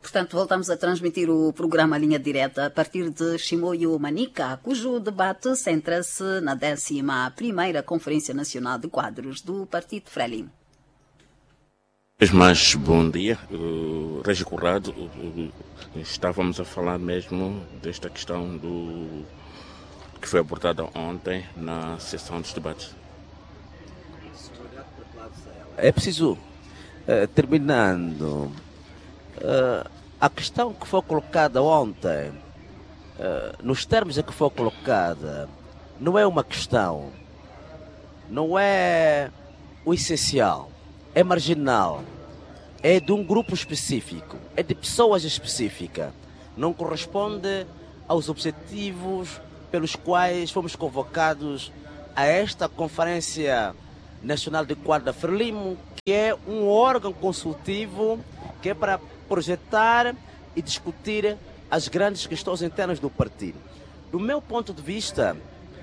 Portanto, voltamos a transmitir o programa Linha Direta a partir de Chimoio Manica, cujo debate centra-se na 11ª Conferência Nacional de Quadros do Partido Frelimo. Mas bom dia, Régio Corrado. Estávamos a falar mesmo desta questão que foi abordada ontem na sessão dos debates. É preciso, terminando, a questão que foi colocada ontem, nos termos em que foi colocada, não é uma questão, não é o essencial, é marginal, é de um grupo específico, é de pessoas específicas, não corresponde aos objetivos pelos quais fomos convocados a esta Conferência Nacional de Quadros da Frelimo, que é um órgão consultivo que é para projetar e discutir as grandes questões internas do partido. Do meu ponto de vista,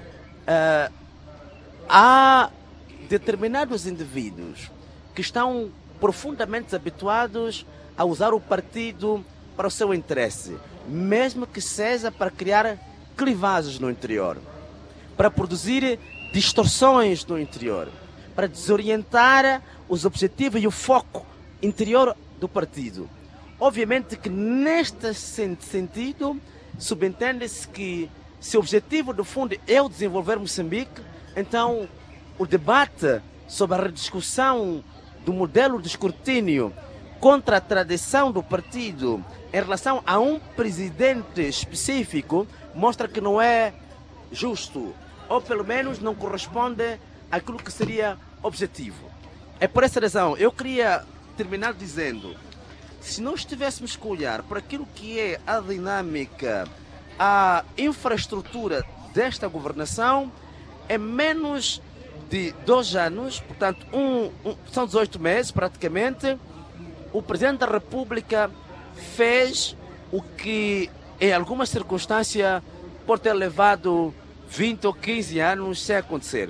há determinados indivíduos que estão profundamente habituados a usar o partido para o seu interesse, mesmo que seja para criar clivagens no interior, para produzir distorções no interior, para desorientar os objetivos e o foco interior do partido. Obviamente que neste sentido subentende-se que se o objetivo do fundo é o desenvolver Moçambique, então o debate sobre a rediscussão do modelo de escrutínio contra a tradição do partido em relação a um presidente específico mostra que não é justo, ou pelo menos não corresponde àquilo que seria objetivo. É por essa razão, eu queria terminar dizendo, se nós tivéssemos que olhar para aquilo que é a dinâmica, a infraestrutura desta governação, é menos de 2 anos, portanto são 18 meses praticamente, o Presidente da República fez o que em algumas circunstâncias pode ter levado 20 ou 15 anos sem acontecer.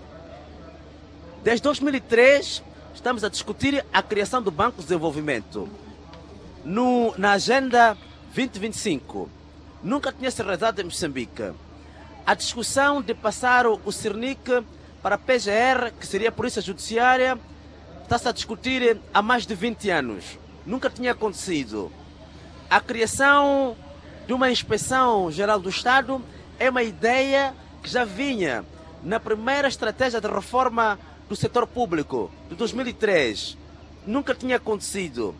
Desde 2003 estamos a discutir a criação do Banco de Desenvolvimento. Na Agenda 2025, nunca tinha se realizado em Moçambique. A discussão de passar o CIRNIC para a PGR, que seria a Polícia Judiciária, está-se a discutir há mais de 20 anos. Nunca tinha acontecido. A criação de uma Inspeção Geral do Estado é uma ideia que já vinha na primeira estratégia de reforma do setor público, de 2003. Nunca tinha acontecido.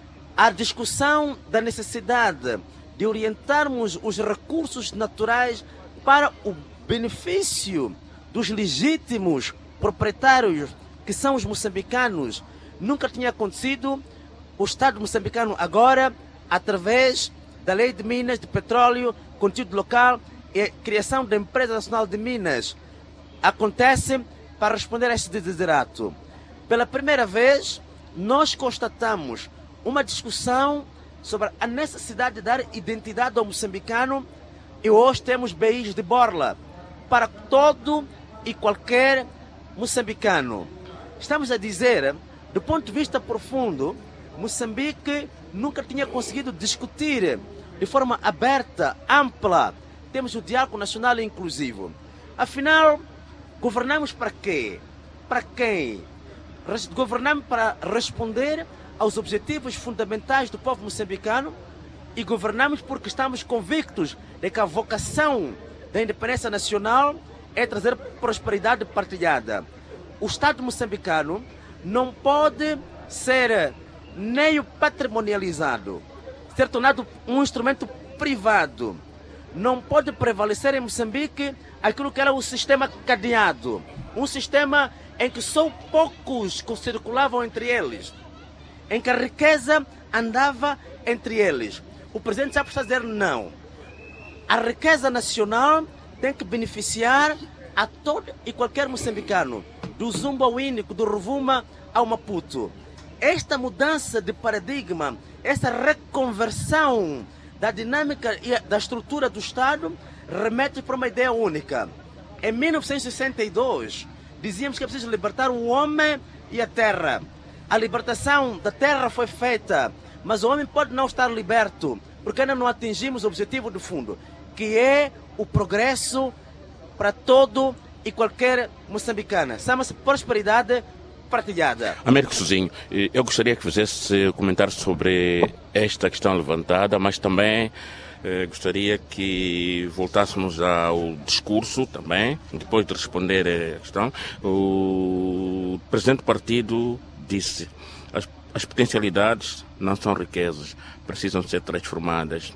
A discussão da necessidade de orientarmos os recursos naturais para o benefício dos legítimos proprietários, que são os moçambicanos, nunca tinha acontecido. O Estado moçambicano agora, através da Lei de Minas, de Petróleo, Conteúdo Local e a criação da Empresa Nacional de Minas, acontece para responder a este desiderato. Pela primeira vez, nós constatamos uma discussão sobre a necessidade de dar identidade ao moçambicano e hoje temos BIs de borla para todo e qualquer moçambicano. Estamos a dizer, do ponto de vista profundo, Moçambique nunca tinha conseguido discutir de forma aberta, ampla. Temos o diálogo nacional inclusivo. Afinal, governamos para quê? Para quem? Governamos para responder aos objetivos fundamentais do povo moçambicano e governamos porque estamos convictos de que a vocação da independência nacional é trazer prosperidade partilhada. O Estado moçambicano não pode ser nem patrimonializado, ser tornado um instrumento privado. Não pode prevalecer em Moçambique aquilo que era o sistema cadeado, um sistema em que só poucos circulavam entre eles, em que a riqueza andava entre eles. O presidente já precisa dizer não. A riqueza nacional tem que beneficiar a todo e qualquer moçambicano, do Zumba ao Índico, do Rovuma ao Maputo. Esta mudança de paradigma, essa reconversão da dinâmica e da estrutura do Estado remete para uma ideia única. Em 1962, dizíamos que é preciso libertar o homem e a terra. A libertação da terra foi feita mas o homem pode não estar liberto, porque ainda não atingimos o objetivo do fundo, que é o progresso para todo e qualquer moçambicana. Chama-se prosperidade partilhada. Américo Sozinho, eu gostaria que fizesse comentário sobre esta questão levantada, mas também gostaria que voltássemos ao discurso também, depois de responder a questão. O presidente do partido disse: as potencialidades não são riquezas, precisam ser transformadas.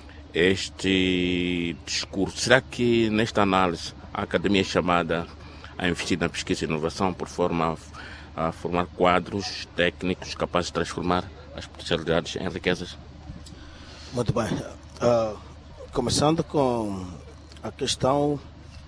Este discurso, será que nesta análise a academia é chamada a investir na pesquisa e inovação por forma a formar quadros técnicos capazes de transformar as potencialidades em riquezas? Muito bem. Começando com a questão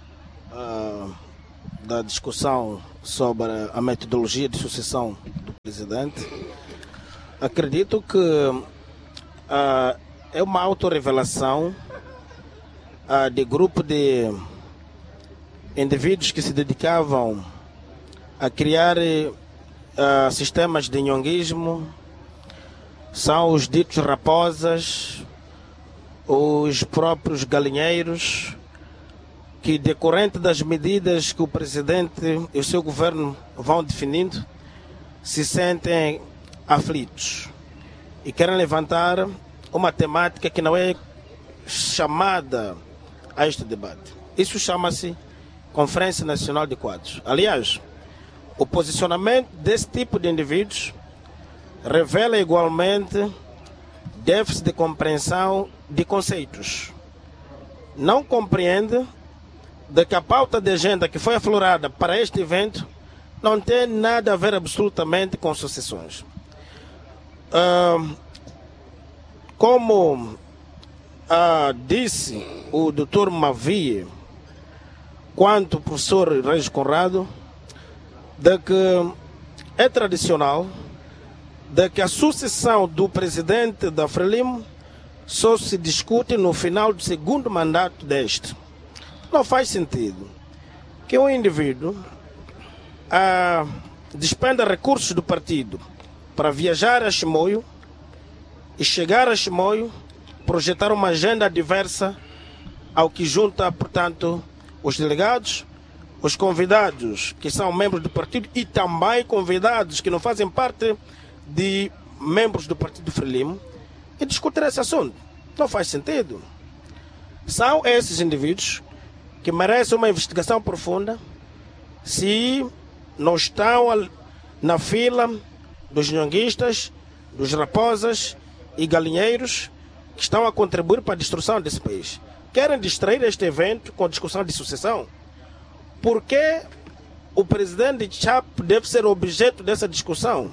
da discussão sobre a metodologia de sucessão do presidente, acredito que é uma autorrevelação de grupo de indivíduos que se dedicavam a criar sistemas de nhonguismo. São os ditos raposas, os próprios galinheiros, que decorrente das medidas que o presidente e o seu governo vão definindo, se sentem aflitos e querem levantar uma temática que não é chamada a este debate. Isso chama-se Conferência Nacional de Quadros. Aliás, o posicionamento desse tipo de indivíduos revela igualmente déficit de compreensão de conceitos. Não compreende de que a pauta de agenda que foi aflorada para este evento não tem nada a ver absolutamente com sucessões. Como disse o Dr. Mavie, quanto o professor Reis Conrado, de que é tradicional de que a sucessão do presidente da Frelimo só se discute no final do segundo mandato deste. Não faz sentido que um indivíduo despenda recursos do partido para viajar a Chimoio e chegar a Chimoio, projetar uma agenda adversa ao que junta, portanto, os delegados, os convidados que são membros do partido e também convidados que não fazem parte de membros do partido Frelimo, e discutir esse assunto. Não faz sentido. São esses indivíduos que merecem uma investigação profunda se não estão na fila dos nhonguistas, dos raposas e galinheiros que estão a contribuir para a destruição desse país. Querem distrair este evento com a discussão de sucessão? Por que o presidente Chap deve ser objeto dessa discussão?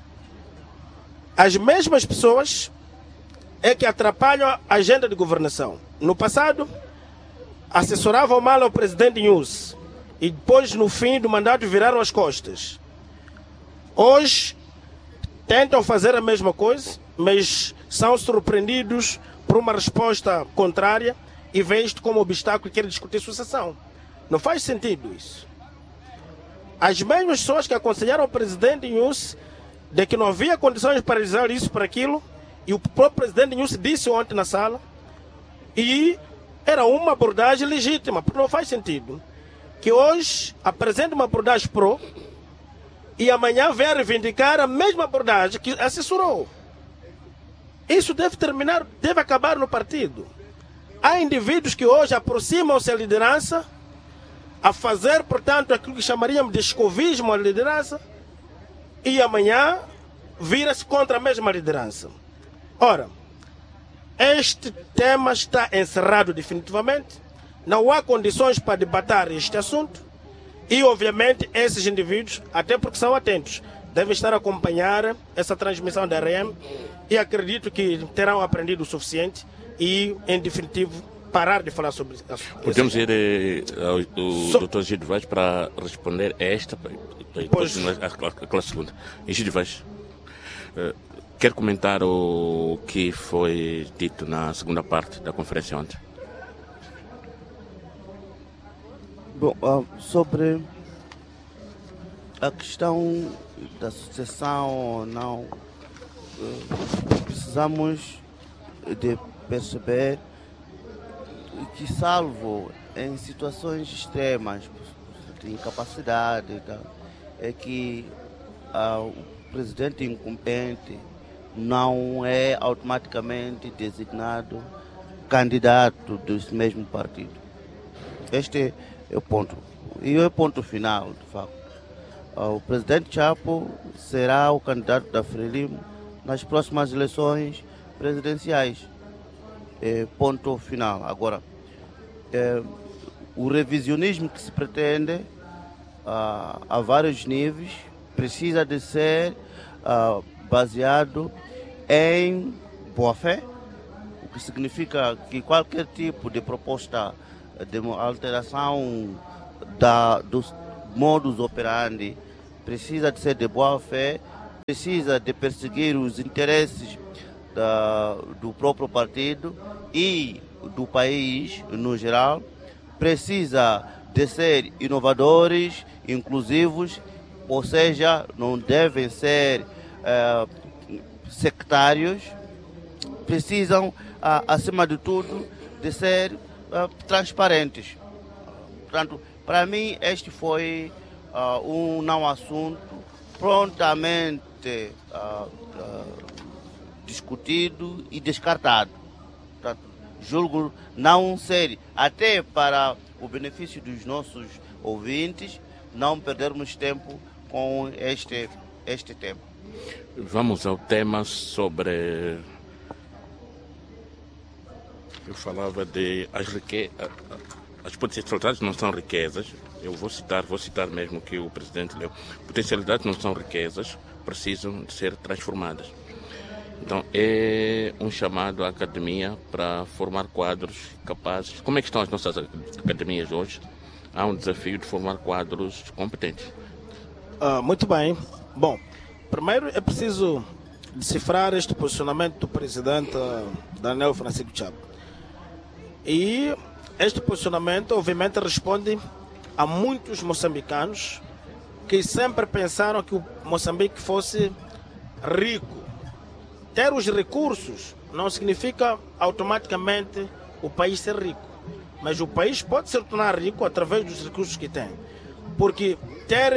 As mesmas pessoas é que atrapalham a agenda de governação. No passado, assessoravam mal ao presidente News e depois, no fim do mandato, viraram as costas. Hoje, tentam fazer a mesma coisa, mas são surpreendidos por uma resposta contrária e veem isto como obstáculo e querem discutir sucessão. Não faz sentido isso. As mesmas pessoas que aconselharam o presidente News de que não havia condições para realizar isso, para aquilo, e o próprio presidente News disse ontem na sala, e era uma abordagem legítima, porque não faz sentido que hoje apresente uma abordagem pró e amanhã venha reivindicar a mesma abordagem que assessorou. Isso deve terminar, deve acabar no partido. Há indivíduos que hoje aproximam-se à liderança a fazer, portanto, aquilo que chamaríamos de escovismo à liderança, e amanhã vira-se contra a mesma liderança. Ora, este tema está encerrado definitivamente, não há condições para debater este assunto e, obviamente, esses indivíduos, até porque são atentos, devem estar a acompanhar essa transmissão da RM e acredito que terão aprendido o suficiente e, em definitivo, parar de falar sobre isso. Podemos ir ao Dr. Gide Vaz para responder a esta e depois aquela segunda. Gide Vaz, quer comentar o que foi dito na segunda parte da conferência ontem? Bom, sobre a questão da sucessão ou não, precisamos de perceber que, salvo em situações extremas, de incapacidade, é que o presidente incumbente não é automaticamente designado candidato desse mesmo partido. Este é o ponto. E é o ponto final, de fato. O presidente Chapo será o candidato da Frelimo nas próximas eleições presidenciais. Ponto final. Agora, o revisionismo que se pretende a vários níveis precisa de ser baseado em boa-fé, o que significa que qualquer tipo de proposta de alteração dos modus operandi precisa de ser de boa-fé, precisa de perseguir os interesses do próprio partido e do país no geral, precisa de ser inovadores, inclusivos, ou seja, não devem ser sectários, precisam, acima de tudo, de ser transparentes. Portanto, para mim, este foi um não assunto prontamente discutido e descartado. Portanto, julgo não ser, até para o benefício dos nossos ouvintes, não perdermos tempo com este tema. Vamos ao tema sobre... Eu falava de as potencialidades não são riquezas. Eu vou citar mesmo que o presidente leu. Potencialidades não são riquezas, precisam de ser transformadas. Então é um chamado à academia para formar quadros capazes. Como é que estão as nossas academias hoje? Há um desafio de formar quadros competentes. Muito bem. Bom, primeiro é preciso decifrar este posicionamento do presidente Daniel Francisco Chapo. E este posicionamento, obviamente, responde a muitos moçambicanos que sempre pensaram que o Moçambique fosse rico. Ter os recursos não significa automaticamente o país ser rico. Mas o país pode se tornar rico através dos recursos que tem. Porque ter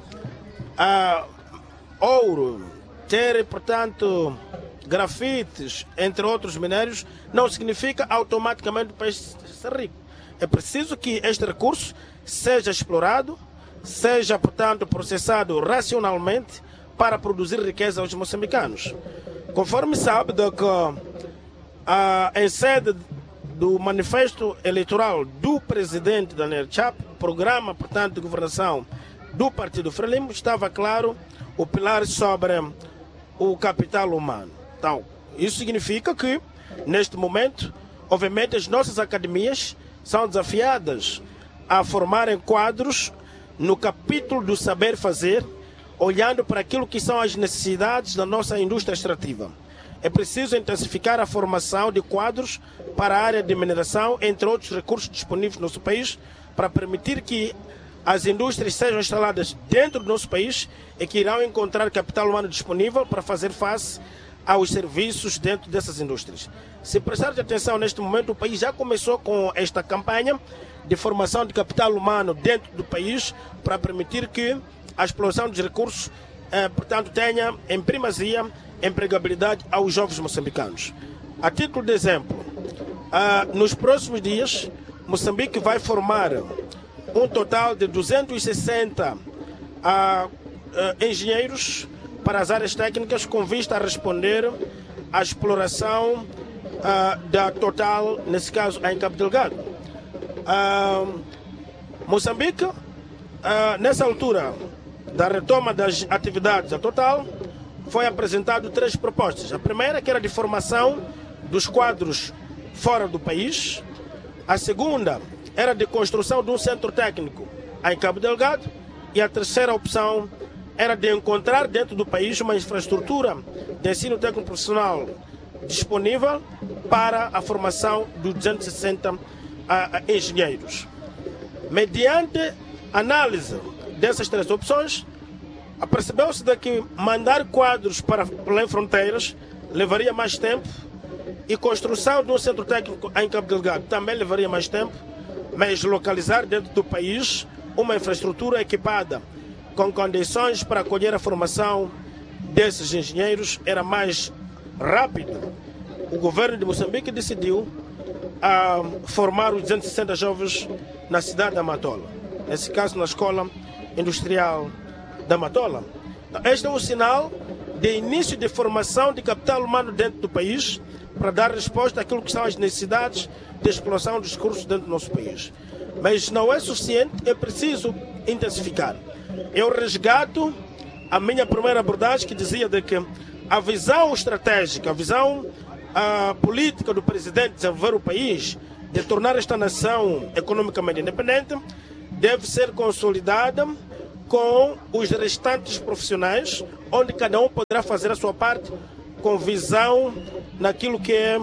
ouro, ter, portanto, grafites, entre outros minérios, não significa automaticamente o país ser rico. É preciso que este recurso seja explorado, seja, portanto, processado racionalmente para produzir riqueza aos moçambicanos. Conforme sabe, em sede do manifesto eleitoral do presidente Daniel Chapo, programa, portanto, de governação do Partido Frelimo, estava claro o pilar sobre o capital humano. Então, isso significa que, neste momento, obviamente, as nossas academias são desafiadas a formarem quadros no capítulo do saber fazer, olhando para aquilo que são as necessidades da nossa indústria extrativa. É preciso intensificar a formação de quadros para a área de mineração, entre outros recursos disponíveis no nosso país, para permitir que as indústrias sejam instaladas dentro do nosso país e que irão encontrar capital humano disponível para fazer face aos serviços dentro dessas indústrias. Se prestar atenção neste momento, o país já começou com esta campanha de formação de capital humano dentro do país para permitir que a exploração dos recursos, portanto, tenha em primazia empregabilidade aos jovens moçambicanos. A título de exemplo, nos próximos dias, Moçambique vai formar um total de 260 engenheiros para as áreas técnicas com vista a responder à exploração da Total, nesse caso em Cabo Delgado. Moçambique, nessa altura da retoma das atividades da Total, foi apresentado 3 propostas. A primeira, que era de formação dos quadros fora do país. A segunda era de construção de um centro técnico em Cabo Delgado. E a terceira opção era de encontrar dentro do país uma infraestrutura de ensino técnico profissional disponível para a formação de 260 engenheiros. Mediante análise dessas 3 opções, percebeu-se de que mandar quadros para além fronteiras levaria mais tempo, e construção de um centro técnico em Cabo Delgado também levaria mais tempo, mas localizar dentro do país uma infraestrutura equipada com condições para acolher a formação desses engenheiros era mais rápido. O governo de Moçambique decidiu formar os 260 jovens na cidade da Matola, nesse caso na Escola Industrial da Matola. Este é um sinal de início de formação de capital humano dentro do país para dar resposta àquilo que são as necessidades de exploração dos cursos dentro do nosso país. Mas não é suficiente, é preciso intensificar. Eu resgato a minha primeira abordagem que dizia de que a visão estratégica, a visão política do presidente de desenvolver o país, de tornar esta nação economicamente independente, deve ser consolidada com os restantes profissionais, onde cada um poderá fazer a sua parte com visão naquilo que é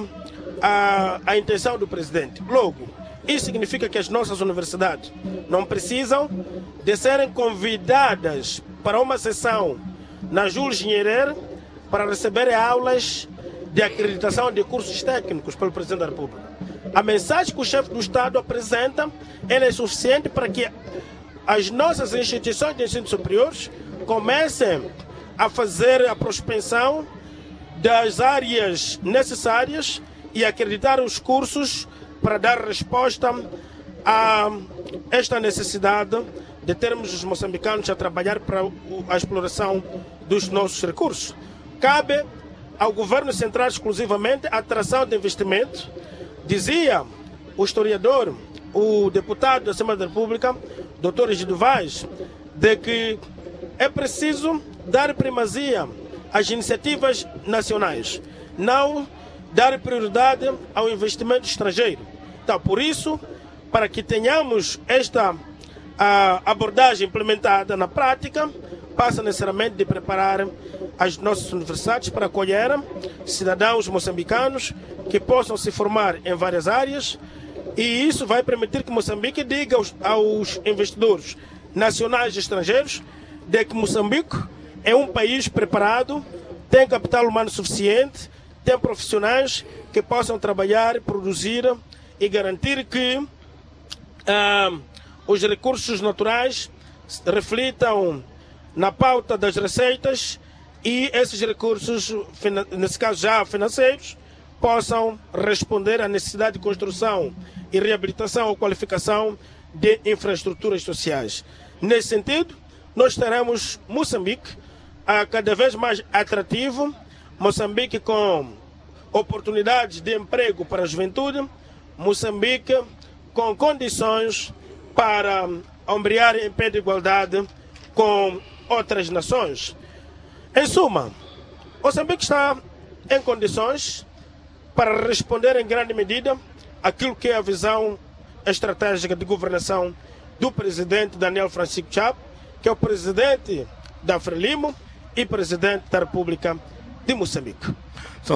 a intenção do presidente. Logo, isso significa que as nossas universidades não precisam de serem convidadas para uma sessão na Jules Nyerere para receberem aulas de acreditação de cursos técnicos pelo presidente da República. A mensagem que o chefe do Estado apresenta, ela é suficiente para que as nossas instituições de ensino superiores comecem a fazer a prospecção das áreas necessárias e acreditar os cursos para dar resposta a esta necessidade de termos os moçambicanos a trabalhar para a exploração dos nossos recursos. Cabe ao governo central exclusivamente a atração de investimento. Dizia o historiador, o deputado da Assembleia da República, Dr. Egidio Vaz, de que é preciso dar primazia às iniciativas nacionais, não dar prioridade ao investimento estrangeiro. Então, por isso, para que tenhamos esta abordagem implementada na prática, passa necessariamente de preparar as nossas universidades para acolher cidadãos moçambicanos que possam se formar em várias áreas, e isso vai permitir que Moçambique diga aos investidores nacionais e estrangeiros de que Moçambique é um país preparado, tem capital humano suficiente, tem profissionais que possam trabalhar, produzir e garantir que os recursos naturais reflitam na pauta das receitas e esses recursos, nesse caso já financeiros, possam responder à necessidade de construção e reabilitação ou qualificação de infraestruturas sociais. Nesse sentido, nós teremos Moçambique cada vez mais atrativo, Moçambique com oportunidades de emprego para a juventude, Moçambique com condições para ombrear em pé de igualdade com outras nações. Em suma, Moçambique está em condições para responder em grande medida àquilo que é a visão estratégica de governação do presidente Daniel Francisco Chapo, que é o presidente da Frelimo e presidente da República de Moçambique. São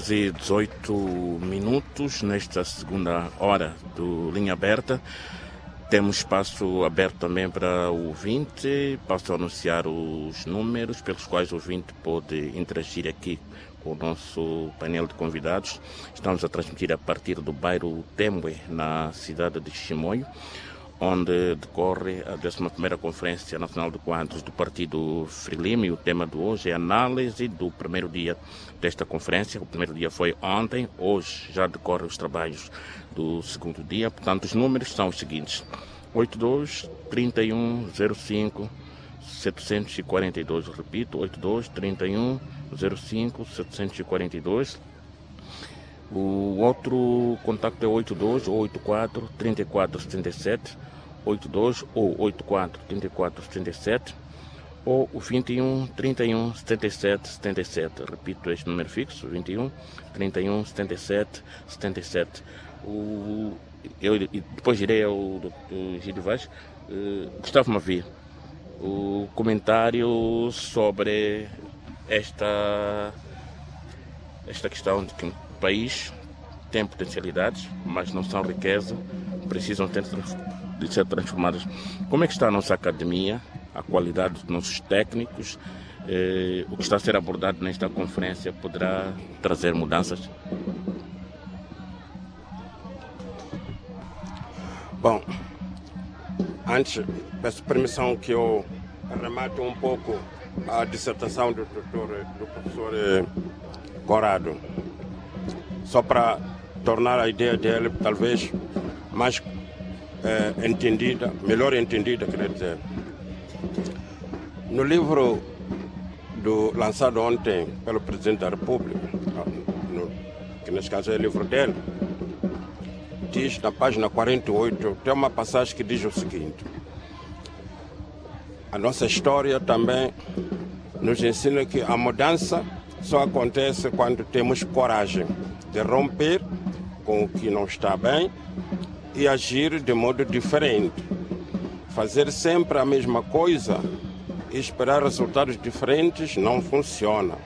10h18 nesta segunda hora do Linha Aberta. Temos espaço aberto também para o ouvinte. Posso anunciar os números pelos quais o ouvinte pode interagir aqui com o nosso painel de convidados. Estamos a transmitir a partir do bairro Tembe, na cidade de Chimoio, onde decorre a 11ª Conferência Nacional de Quadros do Partido Frelimo, e o tema de hoje é a análise do primeiro dia desta conferência. O primeiro dia foi ontem, hoje já decorrem os trabalhos do segundo dia. Portanto, os números são os seguintes: 82 31 05 742, repito, 82 31 05 742. O outro contacto é 82 ou 84 34 77, 82 ou 84 34 77, ou o 21 31 77 77. Repito este número fixo: 21 31 77 77. Eu depois irei ao Dr. Egidio Vaz. Gustavo Mavia, o comentário sobre esta questão de que o país tem potencialidades, mas não são riqueza, precisam de ser transformadas. Como é que está a nossa academia, a qualidade dos nossos técnicos, o que está a ser abordado nesta conferência poderá trazer mudanças? Bom, antes, peço permissão que eu remate um pouco a dissertação do professor Conrado, só para tornar a ideia dele talvez mais entendida, melhor entendida, quer dizer. No livro lançado ontem pelo Presidente da República, que nesse caso é o livro dele, diz na página 48, tem uma passagem que diz o seguinte: a nossa história também nos ensina que a mudança só acontece quando temos coragem de romper com o que não está bem e agir de modo diferente. Fazer sempre a mesma coisa e esperar resultados diferentes não funciona.